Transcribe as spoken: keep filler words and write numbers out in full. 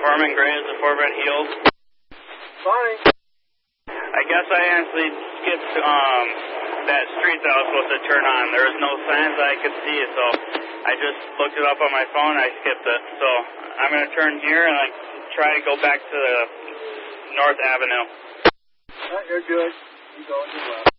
Foreman Graves to Fort Brett Heels. Fine. I guess I actually skipped um, that street that I was supposed to turn on. There was no signs I could see, so I just looked it up on my phone. I skipped it. So I'm going to turn here and I try to go back to the North Avenue. Right, you're good. You go on your left.